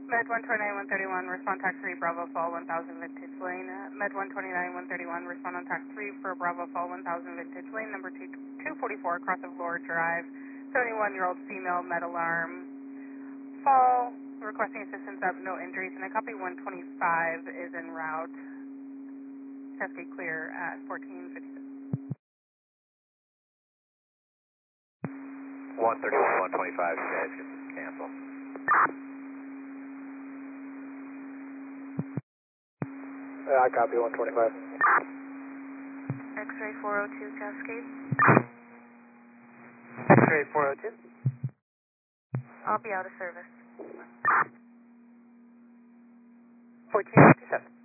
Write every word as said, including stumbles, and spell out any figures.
Med one twenty-nine one thirty-one, respond tax three, Bravo Fall one thousand Vintage Lane. Med one twenty-nine one thirty-one, respond on tax three for Bravo Fall one thousand Vintage Lane, number two forty-four, across of Lower Drive. seventy-one-year-old female, med alarm. Fall, requesting assistance up, no injuries, and a copy one twenty-five is en route. Cascade clear at fourteen fifty-six. one thirty-one, one twenty-five, you guys can cancel. Yeah, I copy one twenty-five. X-ray four oh two, Cascade. X-ray four oh two. I'll be out of service. fourteen fifty-seven.